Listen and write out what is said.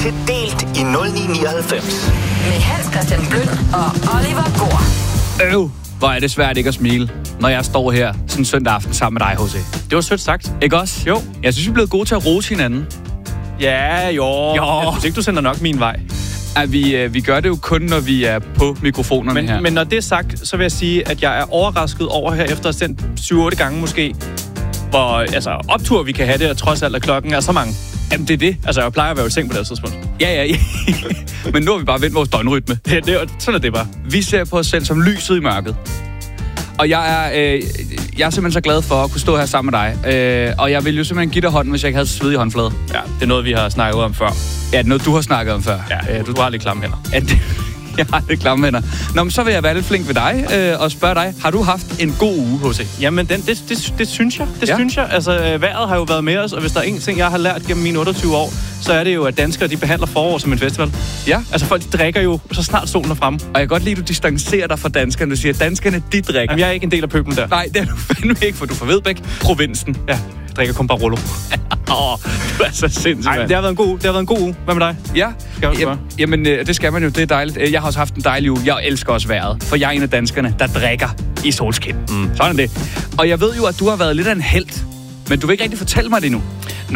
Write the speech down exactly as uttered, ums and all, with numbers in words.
til Delt i nul ni nioghalvfems. Med Hans Christian Bløn og Oliver Gård. Øv, hvor er det svært ikke at smile, når jeg står her sådan en søndag aften sammen med dig, H C. Det var sødt sagt. Ikke også? Jo. Jeg synes, vi er blevet gode til at rose hinanden. Ja, jo. Jo. Jeg synes ikke, du sender nok min vej. At vi, øh, vi gør det jo kun, når vi er på mikrofonerne Men, her. men når det er sagt, så vil jeg sige, at jeg er overrasket over her efter at have sendt syv otte gange måske, hvor altså, optur vi kan have det, og trods alt, at klokken er så mange. Jamen, det er det. Altså, jeg plejer at være i seng på det her tidspunkt. Ja, ja, ja. Men nu har vi bare vendt vores døgnrytme. Det, det, sådan er det bare. Vi ser på os selv som lyset i mørket. Og jeg er, øh, jeg er simpelthen så glad for at kunne stå her sammen med dig. Øh, og jeg ville jo simpelthen give dig hånden, hvis jeg ikke havde sved i håndfladen. Ja, det er noget, vi har snakket om før. Ja, det er noget, du har snakket om før. Ja, du, du har lidt klamme hænder. Ja, det, jeg har lidt klamme hænder. Nå, men så vil jeg være lidt flink ved dig øh, og spørge dig. Har du haft en god uge, H C? Jamen, den, det, det, det synes jeg. Det Ja. synes jeg. Altså, øh, vejret har jo været med os, og hvis der er en ting, jeg har lært gennem mine otteogtyve år, så er det jo, at danskere, de behandler forår som en festival. Ja. Altså, folk, de drikker jo, så snart solen er fremme. Og jeg kan godt lide, at du distancerer dig fra danskerne. Du siger, at danskerne, de drikker. Jamen, jeg er ikke en del af pøblen der. Nej, det er du fandme ikke, for du er fra Vedbæk, provinsen. Ja, jeg drikker kun Barolo. Åh, oh, du er så sindssyg, Nej, mand. det har været en god uge. Det har været en god uge. Hvad med dig? Ja, Skal du jamen, jamen øh, det skal man jo. Det er dejligt. Jeg har også haft en dejlig uge. Jeg elsker også vejret, for jeg er en af danskerne, der drikker i solskin. Mm. Sådan er det. Og jeg ved jo, at du har været lidt af en helt, men du vil ikke rigtig fortælle mig det nu.